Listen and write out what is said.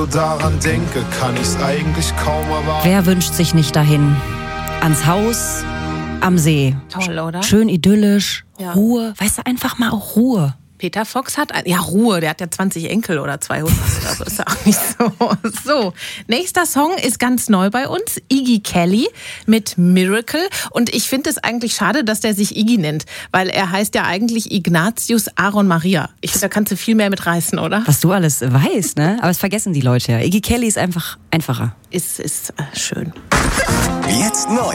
daran denke, kann ich's eigentlich kaum erwarten. Wer wünscht sich nicht dahin? Ans Haus, am See. Toll, oder? Schön idyllisch, Ja. Ruhe. Weißt du, einfach mal auch Ruhe. Peter Fox hat Ruhe, der hat ja 20 Enkel oder 200. Also ist ja auch nicht so. So, nächster Song ist ganz neu bei uns. Iggy Kelly mit Miracle. Und ich finde es eigentlich schade, dass der sich Iggy nennt, weil er heißt ja eigentlich Ignatius Aaron Maria. Ich finde, da kannst du viel mehr mit reißen, oder? Was du alles weißt, ne? Aber das vergessen die Leute ja. Iggy Kelly ist einfach einfacher. Ist schön. Jetzt neu.